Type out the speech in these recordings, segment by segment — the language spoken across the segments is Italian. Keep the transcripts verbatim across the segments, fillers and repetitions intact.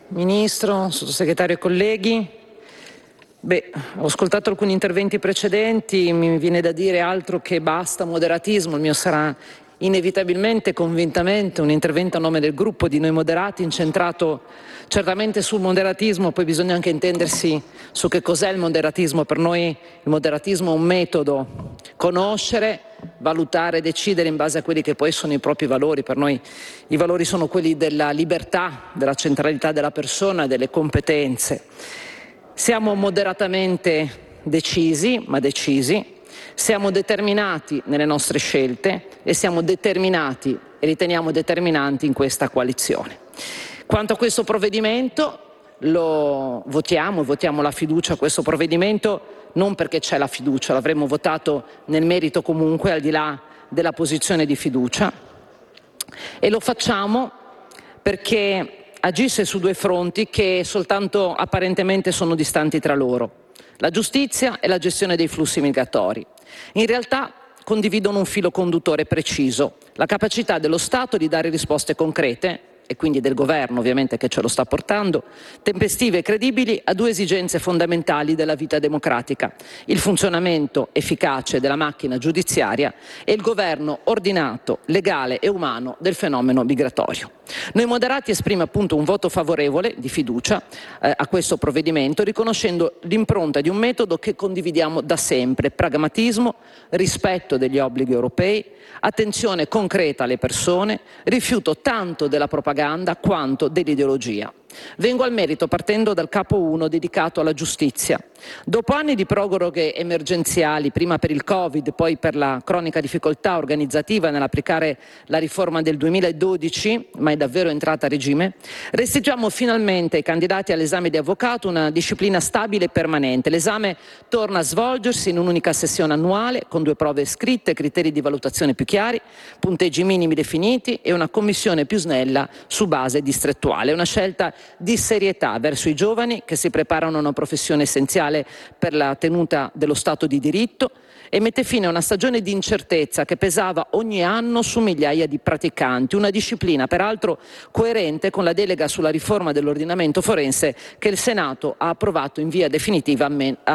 Ministro, Sottosegretario e colleghi. Beh, ho ascoltato alcuni interventi precedenti, mi viene da dire altro che basta moderatismo, il mio sarà inevitabilmente, convintamente un intervento a nome del gruppo di Noi Moderati, incentrato certamente sul moderatismo, poi bisogna anche intendersi su che cos'è il moderatismo. Per noi il moderatismo è un metodo, conoscere, valutare, decidere in base a quelli che poi sono i propri valori. Per noi i valori sono quelli della libertà, della centralità della persona, delle competenze. Siamo moderatamente decisi, ma decisi, siamo determinati nelle nostre scelte e siamo determinati e riteniamo determinanti in questa coalizione. Quanto a questo provvedimento, lo votiamo, votiamo la fiducia a questo provvedimento non perché c'è la fiducia, l'avremmo votato nel merito comunque al di là della posizione di fiducia, e lo facciamo perché agisce su due fronti che soltanto apparentemente sono distanti tra loro: la giustizia e la gestione dei flussi migratori. In realtà condividono un filo conduttore preciso: la capacità dello Stato di dare risposte concrete, e quindi del governo ovviamente che ce lo sta portando, tempestive e credibili a due esigenze fondamentali della vita democratica: il funzionamento efficace della macchina giudiziaria e il governo ordinato, legale e umano del fenomeno migratorio. Noi Moderati esprime appunto un voto favorevole di fiducia eh, a questo provvedimento, riconoscendo l'impronta di un metodo che condividiamo da sempre: pragmatismo, rispetto degli obblighi europei, attenzione concreta alle persone, rifiuto tanto della propaganda quanto dell'ideologia. Vengo al merito partendo dal capo uno dedicato alla giustizia. Dopo anni di proroghe emergenziali, prima per il Covid, poi per la cronica difficoltà organizzativa nell'applicare la riforma del duemiladodici, ma è davvero entrata a regime, restituiamo finalmente ai candidati all'esame di avvocato una disciplina stabile e permanente. L'esame torna a svolgersi in un'unica sessione annuale, con due prove scritte, criteri di valutazione più chiari, punteggi minimi definiti e una commissione più snella su base distrettuale. Una scelta di serietà verso i giovani che si preparano a una professione essenziale per la tenuta dello Stato di diritto, e mette fine a una stagione di incertezza che pesava ogni anno su migliaia di praticanti. Una disciplina peraltro coerente con la delega sulla riforma dell'ordinamento forense che il Senato ha approvato in via definitiva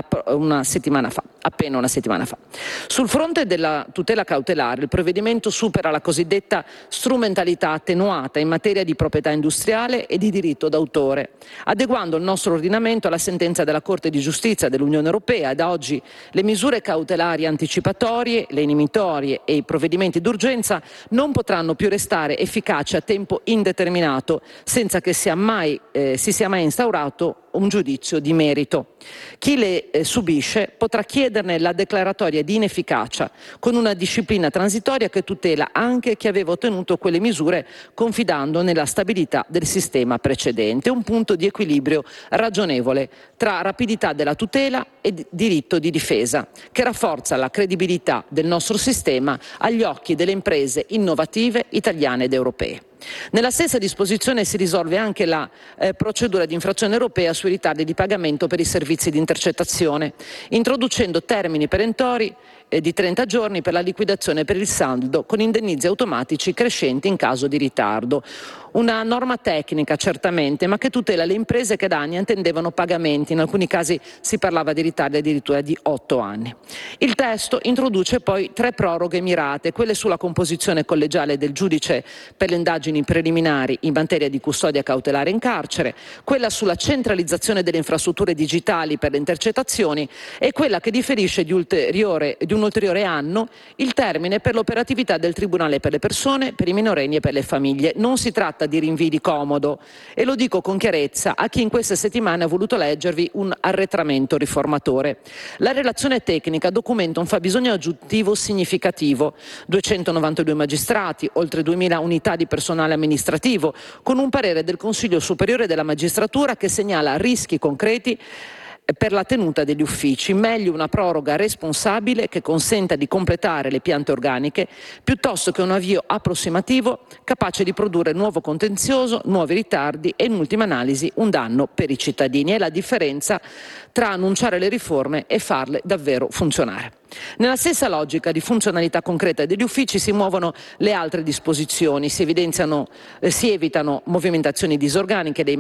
una settimana fa, appena una settimana fa. Sul fronte della tutela cautelare, il provvedimento supera la cosiddetta strumentalità attenuata in materia di proprietà industriale e di diritto d'autore, adeguando il nostro ordinamento alla sentenza della Corte di Giustizia dell'Unione Europea. Da oggi le misure cautelari anticipatorie, le inibitorie e i provvedimenti d'urgenza non potranno più restare efficaci a tempo indeterminato senza che sia mai, eh, si sia mai instaurato un giudizio di merito. Chi le eh, subisce potrà chiederne la declaratoria di inefficacia con una disciplina transitoria che tutela anche chi aveva ottenuto quelle misure confidando nella stabilità del sistema precedente. Un punto di equilibrio ragionevole tra rapidità della tutela e diritto di difesa, che rafforza la credibilità del nostro sistema agli occhi delle imprese innovative italiane ed europee. Nella stessa disposizione si risolve anche la eh, procedura di infrazione europea sui ritardi di pagamento per i servizi di intercettazione, introducendo termini perentori eh, di trenta giorni per la liquidazione per il saldo con indennizi automatici crescenti in caso di ritardo. Una norma tecnica certamente, ma che tutela le imprese che da anni attendevano pagamenti. In alcuni casi si parlava di ritardi addirittura di otto anni. Il testo introduce poi tre proroghe mirate: quelle sulla composizione collegiale del giudice per le indagini preliminari in materia di custodia cautelare in carcere, quella sulla centralizzazione delle infrastrutture digitali per le intercettazioni e quella che differisce di, ulteriore, di un ulteriore anno il termine per l'operatività del Tribunale per le persone, per i minorenni e per le famiglie. Non si tratta di rinvii di comodo, e lo dico con chiarezza a chi in queste settimane ha voluto leggervi un arretramento riformatore. La relazione tecnica documenta un fabbisogno aggiuntivo significativo: duecentonovantadue magistrati, oltre duemila unità di personale amministrativo, con un parere del Consiglio Superiore della Magistratura che segnala rischi concreti per la tenuta degli uffici. Meglio una proroga responsabile che consenta di completare le piante organiche piuttosto che un avvio approssimativo capace di produrre nuovo contenzioso, nuovi ritardi e in ultima analisi un danno per i cittadini. È la differenza tra annunciare le riforme e farle davvero funzionare. Nella stessa logica di funzionalità concreta degli uffici si muovono le altre disposizioni, si evidenziano, eh, si evitano movimentazioni disorganiche dei